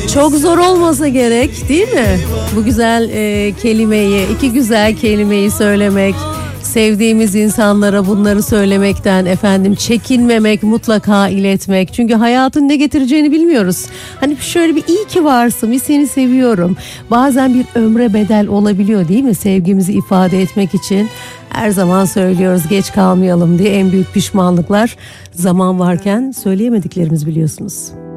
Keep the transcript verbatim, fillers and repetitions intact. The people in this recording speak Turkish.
Çok zor olmasa gerek, değil mi? Bu güzel e, kelimeyi, iki güzel kelimeyi söylemek, sevdiğimiz insanlara bunları söylemekten, efendim çekinmemek, mutlaka iletmek. Çünkü hayatın ne getireceğini bilmiyoruz. Hani şöyle bir iyi ki varsın, bir seni seviyorum. Bazen bir ömre bedel olabiliyor, değil mi? Sevgimizi ifade etmek için her zaman söylüyoruz, geç kalmayalım diye. En büyük pişmanlıklar zaman varken söyleyemediklerimiz, biliyorsunuz.